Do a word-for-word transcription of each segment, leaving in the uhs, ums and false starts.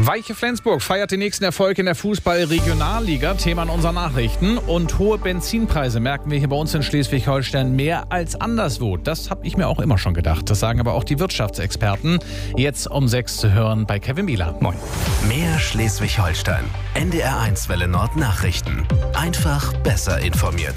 Weiche Flensburg feiert den nächsten Erfolg in der Fußball-Regionalliga. Thema in unseren Nachrichten. Und hohe Benzinpreise merken wir hier bei uns in Schleswig-Holstein mehr als anderswo. Das habe ich mir auch immer schon gedacht. Das sagen aber auch die Wirtschaftsexperten. Jetzt um sechs zu hören bei Kevin Bieler. Moin. Mehr Schleswig-Holstein. N D R eins Welle Nord Nachrichten. Einfach besser informiert.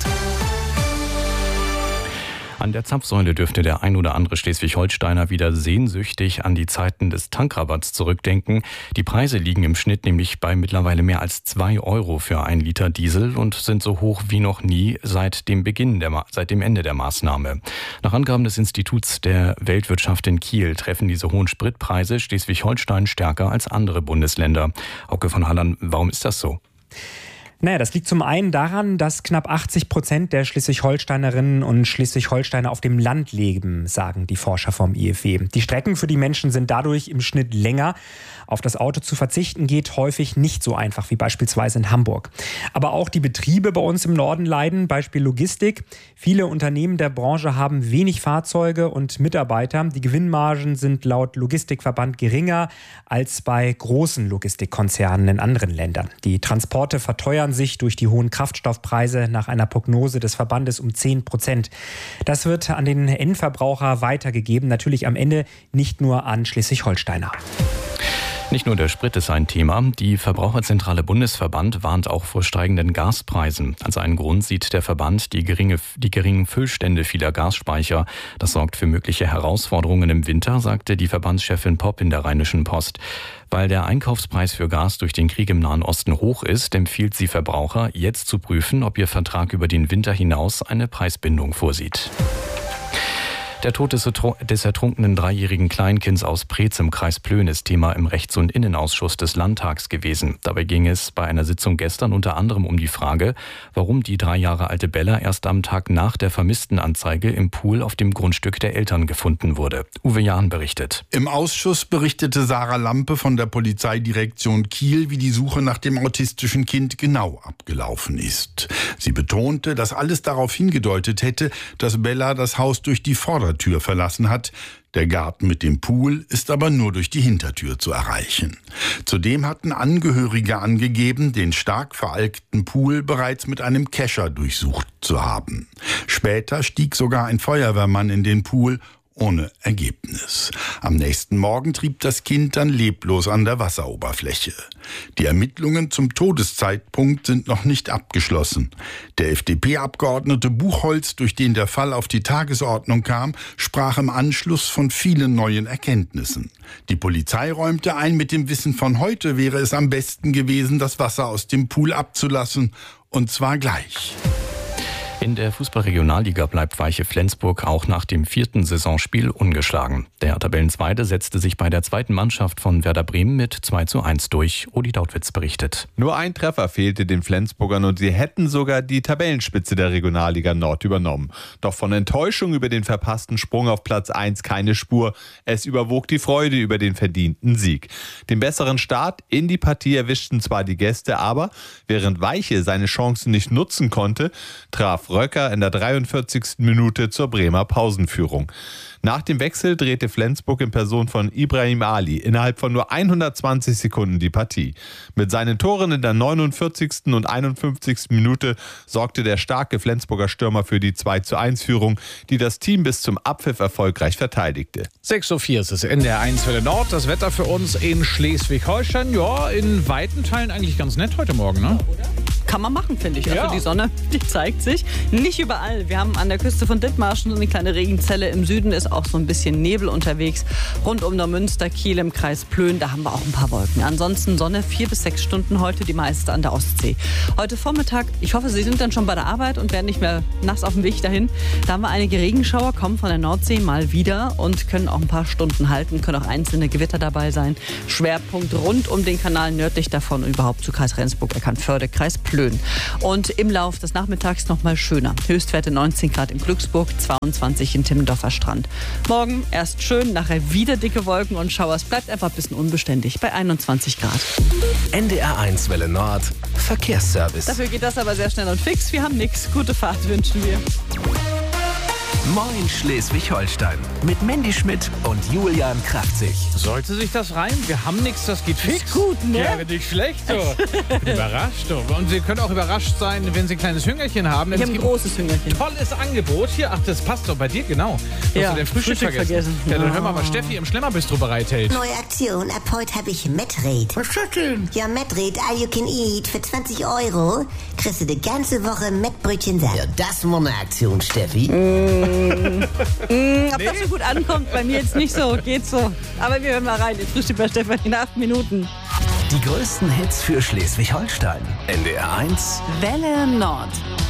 An der Zapfsäule dürfte der ein oder andere Schleswig-Holsteiner wieder sehnsüchtig an die Zeiten des Tankrabatts zurückdenken. Die Preise liegen im Schnitt nämlich bei mittlerweile mehr als zwei Euro für ein Liter Diesel und sind so hoch wie noch nie seit dem Beginn der, seit dem Ende der Maßnahme. Nach Angaben des Instituts der Weltwirtschaft in Kiel treffen diese hohen Spritpreise Schleswig-Holstein stärker als andere Bundesländer. Auke von Halland, warum ist das so? Naja, das liegt zum einen daran, dass knapp achtzig Prozent der Schleswig-Holsteinerinnen und Schleswig-Holsteiner auf dem Land leben, sagen die Forscher vom I F W. Die Strecken für die Menschen sind dadurch im Schnitt länger. Auf das Auto zu verzichten geht häufig nicht so einfach wie beispielsweise in Hamburg. Aber auch die Betriebe bei uns im Norden leiden, Beispiel Logistik. Viele Unternehmen der Branche haben wenig Fahrzeuge und Mitarbeiter. Die Gewinnmargen sind laut Logistikverband geringer als bei großen Logistikkonzernen in anderen Ländern. Die Transporte verteuern sich durch die hohen Kraftstoffpreise nach einer Prognose des Verbandes um zehn Prozent. Das wird an den Endverbraucher weitergegeben, natürlich am Ende nicht nur an Schleswig-Holsteiner. Nicht nur der Sprit ist ein Thema. Die Verbraucherzentrale Bundesverband warnt auch vor steigenden Gaspreisen. Als einen Grund sieht der Verband die, geringe, die geringen Füllstände vieler Gasspeicher. Das sorgt für mögliche Herausforderungen im Winter, sagte die Verbandschefin Popp in der Rheinischen Post. Weil der Einkaufspreis für Gas durch den Krieg im Nahen Osten hoch ist, empfiehlt sie Verbraucher, jetzt zu prüfen, ob ihr Vertrag über den Winter hinaus eine Preisbindung vorsieht. Der Tod des, des ertrunkenen dreijährigen Kleinkinds aus Preetz im Kreis Plön ist Thema im Rechts- und Innenausschuss des Landtags gewesen. Dabei ging es bei einer Sitzung gestern unter anderem um die Frage, warum die drei Jahre alte Bella erst am Tag nach der Vermisstenanzeige im Pool auf dem Grundstück der Eltern gefunden wurde. Uwe Jahn berichtet. Im Ausschuss berichtete Sarah Lampe von der Polizeidirektion Kiel, wie die Suche nach dem autistischen Kind genau abgelaufen ist. Sie betonte, dass alles darauf hingedeutet hätte, dass Bella das Haus durch die Vorder- Tür verlassen hat. Der Garten mit dem Pool ist aber nur durch die Hintertür zu erreichen. Zudem hatten Angehörige angegeben, den stark veralkten Pool bereits mit einem Kescher durchsucht zu haben. Später stieg sogar ein Feuerwehrmann in den Pool, ohne Ergebnis. Am nächsten Morgen trieb das Kind dann leblos an der Wasseroberfläche. Die Ermittlungen zum Todeszeitpunkt sind noch nicht abgeschlossen. Der F D P-Abgeordnete Buchholz, durch den der Fall auf die Tagesordnung kam, sprach im Anschluss von vielen neuen Erkenntnissen. Die Polizei räumte ein, mit dem Wissen von heute wäre es am besten gewesen, das Wasser aus dem Pool abzulassen, und zwar gleich. In der Fußball-Regionalliga bleibt Weiche Flensburg auch nach dem vierten Saisonspiel ungeschlagen. Der Tabellenzweite setzte sich bei der zweiten Mannschaft von Werder Bremen mit zwei zu eins durch. Uli Dautwitz berichtet. Nur ein Treffer fehlte den Flensburgern und sie hätten sogar die Tabellenspitze der Regionalliga Nord übernommen. Doch von Enttäuschung über den verpassten Sprung auf Platz eins keine Spur. Es überwog die Freude über den verdienten Sieg. Den besseren Start in die Partie erwischten zwar die Gäste, aber während Weiche seine Chancen nicht nutzen konnte, traf Röcker in der dreiundvierzigsten Minute zur Bremer Pausenführung. Nach dem Wechsel drehte Flensburg in Person von Ibrahim Ali innerhalb von nur hundertzwanzig Sekunden die Partie. Mit seinen Toren in der neunundvierzigsten und einundfünfzigsten Minute sorgte der starke Flensburger Stürmer für die zwei zu eins Führung, die das Team bis zum Abpfiff erfolgreich verteidigte. sechs Uhr vier ist es in der eins Welle Nord. Das Wetter für uns in Schleswig-Holstein, ja, in weiten Teilen eigentlich ganz nett heute Morgen, ne? Kann man machen, finde ich. Also Ja. die Sonne, die zeigt sich. Nicht überall. Wir haben an der Küste von Dithmarschen so eine kleine Regenzelle. Im Süden ist auch so ein bisschen Nebel unterwegs. Rund um Neumünster, Kiel im Kreis Plön, da haben wir auch ein paar Wolken. Ansonsten Sonne, vier bis sechs Stunden heute, die meiste an der Ostsee. Heute Vormittag, ich hoffe, Sie sind dann schon bei der Arbeit und werden nicht mehr nass auf dem Weg dahin. Da haben wir einige Regenschauer, kommen von der Nordsee mal wieder und können auch ein paar Stunden halten, können auch einzelne Gewitter dabei sein. Schwerpunkt rund um den Kanal nördlich davon und überhaupt zu Kreis Rendsburg, Eckernförde, Kreis Plön. Und im Lauf des Nachmittags noch mal schöner. Höchstwerte neunzehn Grad in Glücksburg, zweiundzwanzig in Timmendorfer Strand. Morgen erst schön, nachher wieder dicke Wolken und Schauer. Es bleibt einfach ein bisschen unbeständig bei einundzwanzig Grad. N D R eins Welle Nord Verkehrsservice. Dafür geht das aber sehr schnell und fix. Wir haben nichts. Gute Fahrt wünschen wir. Moin Schleswig-Holstein mit Mandy Schmidt und Julian Kraftzig. Sollte sich das reimen? Wir haben nichts, das geht fix. Ist gut, ne? Ja, nicht schlecht. So. Bin überrascht. So. Und Sie können auch überrascht sein, wenn Sie ein kleines Hüngerchen haben. Ich habe ein gibt großes Hüngerchen. Tolles Angebot. Hier, ach, das passt doch bei dir, genau. Du Ja, hast du den Frühstück, Frühstück vergessen. vergessen. Ja, dann Ja. hören wir mal, was Steffi im Schlemmerbistro bereithält. Neue Aktion, ab heute habe ich Metrate. Was ist das denn? Ja, Metrate, all you can eat. Für zwanzig Euro kriegst du die ganze Woche Mettbrötchen satt. Ja, das war eine Aktion, Steffi. Mm, ob das so gut ankommt, bei mir jetzt nicht so, geht so. Aber wir hören mal rein, jetzt Frühstück bei Stefan in acht Minuten. Die größten Hits für Schleswig-Holstein. N D R eins. Welle Nord.